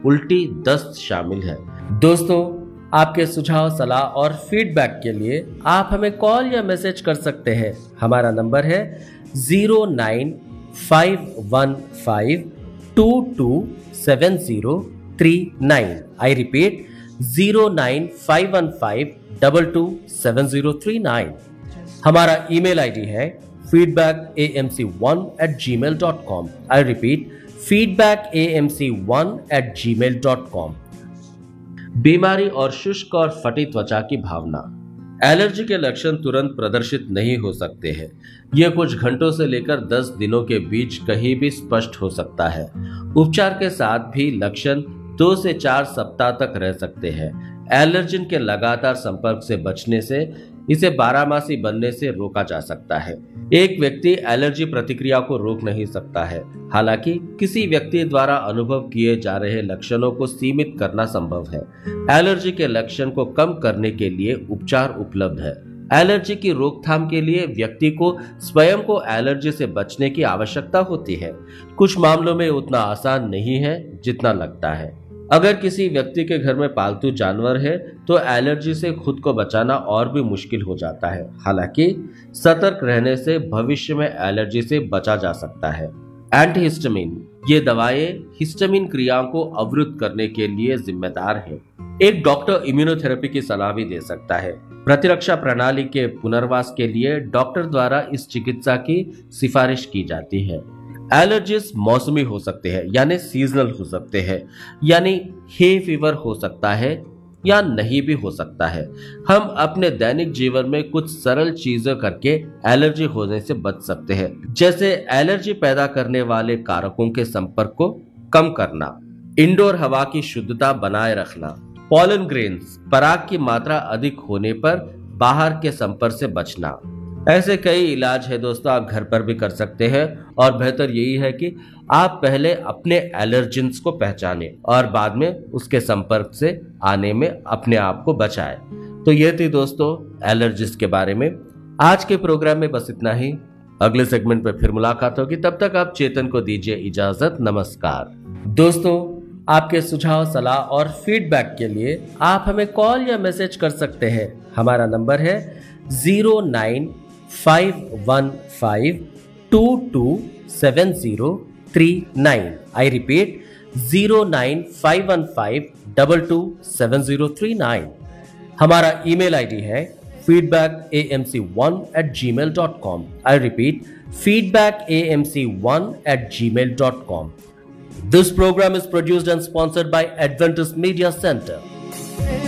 उल्टी, दस्त शामिल है। दोस्तों, आपके सुझाव, सलाह और फीडबैक के लिए आप हमें कॉल या मैसेज कर सकते हैं। हमारा नंबर है 09515227039। I repeat 09515227039। हमारा ईमेल आईडी है feedbackamc1@gmail.com। I repeat feedbackamc1@gmail.com। बीमारी और शुष्क और फटी त्वचा की भावना। एलर्जी के लक्षण तुरंत प्रदर्शित नहीं हो सकते हैं। यह कुछ घंटों से लेकर 10 दिनों के बीच कहीं भी स्पष्ट हो सकता है। उपचार के साथ भी लक्षण 2 से 4 सप्ताह तक रह सकते हैं। एलर्जिन के लगातार संपर्क से बचने से इसे बारहमासी बनने से रोका जा सकता है। एक व्यक्ति एलर्जी प्रतिक्रिया को रोक नहीं सकता है। हालांकि किसी व्यक्ति द्वारा अनुभव किए जा रहे लक्षणों को सीमित करना संभव है। एलर्जी के लक्षण को कम करने के लिए उपचार उपलब्ध है। एलर्जी की रोकथाम के लिए व्यक्ति को स्वयं को एलर्जी से बचने की आवश्यकता होती है। कुछ मामलों में उतना आसान नहीं है जितना लगता है। अगर किसी व्यक्ति के घर में पालतू जानवर है तो एलर्जी से खुद को बचाना और भी मुश्किल हो जाता है। हालांकि सतर्क रहने से भविष्य में एलर्जी से बचा जा सकता है। एंटीहिस्टामिन, ये दवाएं हिस्टामिन क्रियाओं को अवरुद्ध करने के लिए जिम्मेदार हैं। एक डॉक्टर इम्यूनोथेरेपी की सलाह भी दे सकता है। प्रतिरक्षा प्रणाली के पुनर्वास के लिए डॉक्टर द्वारा इस चिकित्सा की सिफारिश की जाती है। एलर्जीज मौसमी हो सकते हैं, यानी सीजनल हो सकते हैं, यानी हे फीवर हो सकता है या नहीं भी हो सकता है। हम अपने दैनिक जीवन में कुछ सरल चीजें करके एलर्जी होने से बच सकते हैं, जैसे एलर्जी पैदा करने वाले कारकों के संपर्क को कम करना, इंडोर हवा की शुद्धता बनाए रखना, पॉलन ग्रेन्स, पराग की मात्रा अधिक होने पर बाहर के संपर्क से बचना। ऐसे कई इलाज है दोस्तों, आप घर पर भी कर सकते हैं और बेहतर यही है कि आप पहले अपने एलर्जेंस को पहचानें और बाद में उसके संपर्क से आने में अपने आप को बचाएं। तो ये थी दोस्तों एलर्जीज के बारे में। आज के प्रोग्राम में बस इतना ही। अगले सेगमेंट में फिर मुलाकात होगी, तब तक आप चेतन को दीजिए इजाजत। नमस्कार। दोस्तों, आपके सुझाव, सलाह और फीडबैक के लिए आप हमें कॉल या मैसेज कर सकते हैं। हमारा नंबर है 09515227039। I repeat 09515227039। हमारा ईमेल आईडी है feedbackamc1@gmail.com। I repeat feedbackamc1@gmail.com। This program is produced and sponsored by Adventist Media Center.